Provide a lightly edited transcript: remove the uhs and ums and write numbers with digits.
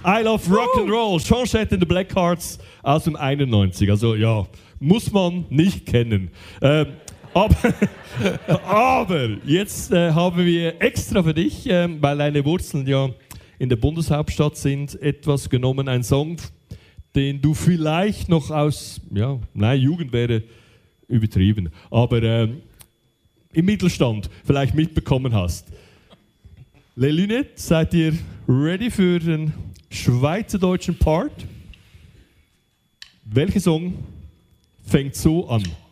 I Love Rock'n'Roll, Sean Shet and the Blackhearts aus dem 91. Also ja, muss man nicht kennen. Aber jetzt haben wir extra für dich, weil deine Wurzeln ja in der Bundeshauptstadt sind, etwas genommen, ein Song, den du vielleicht noch aus, Jugend wäre übertrieben, aber im Mittelstand vielleicht mitbekommen hast. Les Lunettes, seid ihr ready für den schweizerdeutschen Part? Welcher Song fängt so an?